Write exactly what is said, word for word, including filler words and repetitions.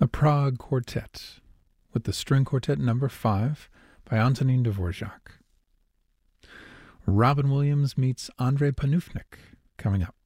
The Prague Quartet, with the String Quartet number five by Antonin Dvorak. Robin Williams meets Andrei Panufnik, coming up.